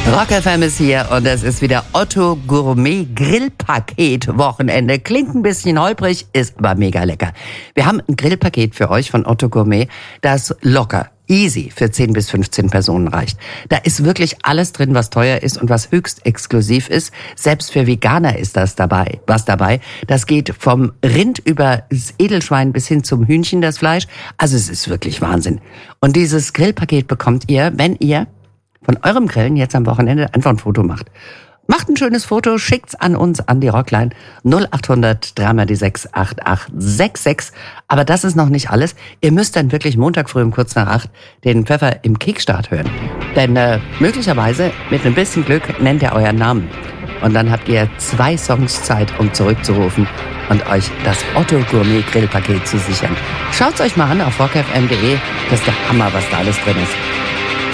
Rock FM ist hier und es ist wieder Otto Gourmet Grillpaket Wochenende. Klingt ein bisschen holprig, ist aber mega lecker. Wir haben ein Grillpaket für euch von Otto Gourmet, das locker, easy für 10 bis 15 Personen reicht. Da ist wirklich alles drin, was teuer ist und was höchst exklusiv ist. Selbst für Veganer ist das dabei. Das geht vom Rind über das Edelschwein bis hin zum Hühnchen, das Fleisch. Also es ist wirklich Wahnsinn. Und dieses Grillpaket bekommt ihr, wenn ihr von eurem Grillen jetzt am Wochenende einfach ein Foto macht. Macht ein schönes Foto, schickt's an uns, an die Rockline 0800 3 die 6 8866. Aber das ist noch nicht alles. Ihr müsst dann wirklich Montag früh um kurz nach 8 den Pfeffer im Kickstart hören. Denn möglicherweise, mit ein bisschen Glück, nennt ihr euren Namen. Und dann habt ihr 2 Songs Zeit, um zurückzurufen und euch das Otto Gourmet Grillpaket zu sichern. Schaut's euch mal an auf rockfm.de. Das ist der Hammer, was da alles drin ist.